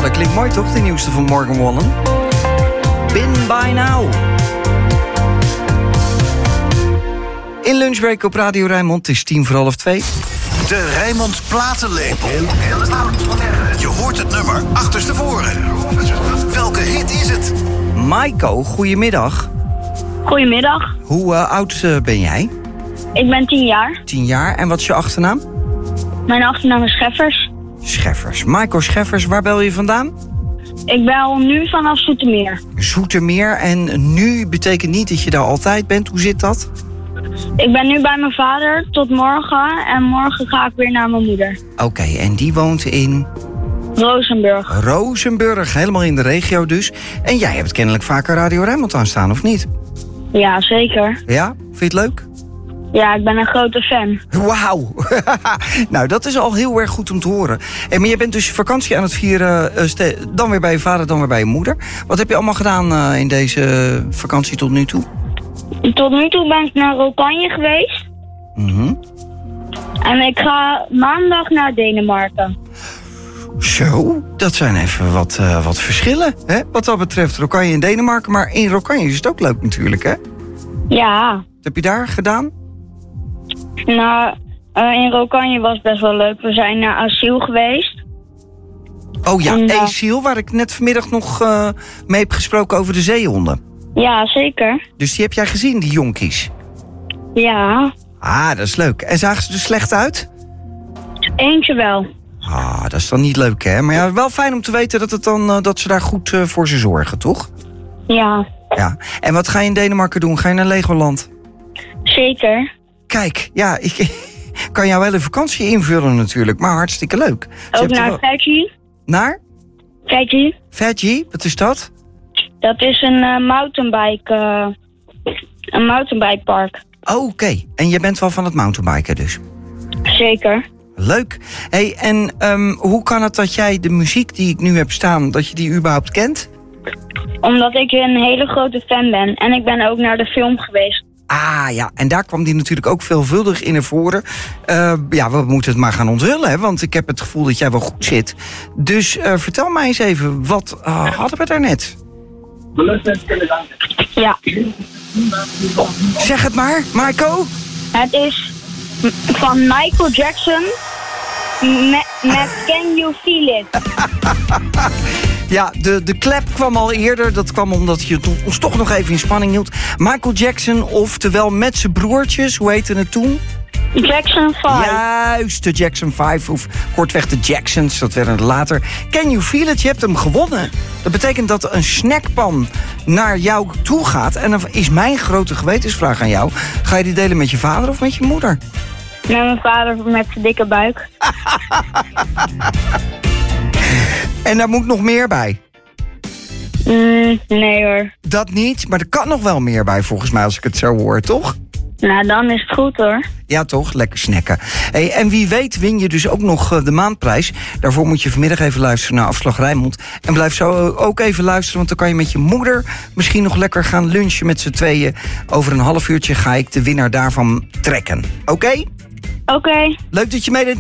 dat klinkt mooi toch, de nieuwste van Morgan Wallen? Been by now. In Lunchbreak op Radio Rijnmond, het is 2:50. De Rijnmond platenlepel. Je hoort het nummer achterstevoren. Welke hit is het? Maiko, goedemiddag. Goedemiddag, Hoe oud ben jij? ik ben 10 jaar. 10 jaar. En wat is je achternaam? Mijn achternaam is Scheffers. Scheffers. Maiko Scheffers, waar bel je vandaan? Ik bel nu vanaf Zoetermeer. Zoetermeer. En nu betekent niet dat je daar altijd bent. Hoe zit dat? Ik ben nu bij mijn vader tot morgen en morgen ga ik weer naar mijn moeder. Oké, en die woont in Rozenburg. Rozenburg, helemaal in de regio dus. En jij hebt kennelijk vaker Radio Rijnmond aanstaan, of niet? Ja, zeker. Ja? Vind je het leuk? Ja, ik ben een grote fan. Wauw. Nou, dat is al heel erg goed om te horen. En maar je bent dus vakantie aan het vieren, dan weer bij je vader, dan weer bij je moeder. Wat heb je allemaal gedaan in deze vakantie tot nu toe? Tot nu toe ben ik naar Rokanje geweest. Mhm. En ik ga maandag naar Denemarken. Zo, dat zijn even wat verschillen, hè? Wat dat betreft Rokanje en Denemarken. Maar in Rokanje is het ook leuk natuurlijk, hè? Ja, Wat heb je daar gedaan? nou, in Rokanje was best wel leuk. We zijn naar asiel geweest. Oh ja, En, Esiel, waar ik net vanmiddag nog mee heb gesproken over de zeehonden. Ja, zeker. Dus die heb jij gezien, die jonkies? Ja, Ah, dat is leuk. En zagen ze er slecht uit? eentje wel. Ah, dat is dan niet leuk, hè? Maar ja, wel fijn om te weten dat ze daar goed voor ze zorgen, toch? Ja, Ja. En wat ga je in Denemarken doen? Ga je naar Legoland? zeker. Kijk, ja, ik kan jou wel een vakantie invullen natuurlijk, maar hartstikke leuk. Dus je Ook hebt er naar wel- Fiji. Naar? Fiji. Fiji? Wat is dat? Dat is een mountainbikepark. Oh, oké. En je bent wel van het mountainbiken dus? Zeker. Leuk. Hey, en hoe kan het dat jij de muziek die ik nu heb staan, dat je die überhaupt kent? Omdat ik een hele grote fan ben. En ik ben ook naar de film geweest. Ah ja, en daar kwam die natuurlijk ook veelvuldig in naar voren. Ja, we moeten het maar gaan onthullen, hè, want ik heb het gevoel dat jij wel goed zit. Dus vertel mij eens even, wat hadden we daarnet? Ja. Zeg het maar, Maiko. Het is van Michael Jackson met Can You Feel It? Ja, de klep kwam al eerder. Dat kwam omdat je ons toch nog even in spanning hield. Michael Jackson, oftewel met zijn broertjes, hoe heette het toen? Jackson 5. Juist, de Jackson 5, of kortweg de Jacksons, dat werden het later. Can You Feel It? Je hebt hem gewonnen. Dat betekent dat een snackpan naar jou toe gaat. En dan is mijn grote gewetensvraag aan jou. Ga je die delen met je vader of met je moeder? Met mijn vader met zijn dikke buik. En daar moet nog meer bij. Nee hoor. Dat niet, maar er kan nog wel meer bij volgens mij als ik het zo hoor, toch? Nou, dan is het goed hoor. Ja, toch? Lekker snacken. Hey, en wie weet win je dus ook nog de maandprijs. Daarvoor moet je vanmiddag even luisteren naar Afslag Rijnmond. En blijf zo ook even luisteren, want dan kan je met je moeder misschien nog lekker gaan lunchen met z'n tweeën. Over een half uurtje ga ik de winnaar daarvan trekken. Oké? Oké. Leuk dat je meedeed.